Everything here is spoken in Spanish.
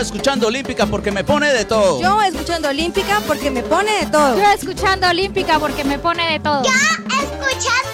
escuchando Olímpica porque me pone de todo. Yo escuchando Olímpica porque me pone de todo. Yo escuchando Olímpica porque me pone de todo. Yo escuchando